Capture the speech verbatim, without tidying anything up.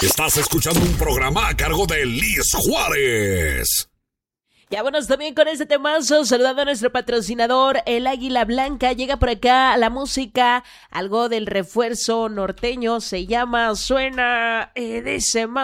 Estás escuchando un programa a cargo de Liz Juárez. Ya bueno, también con este temazo, saludando a nuestro patrocinador, el Águila Blanca. Llega por acá la música, algo del refuerzo norteño, se llama Suena, eh, dice más.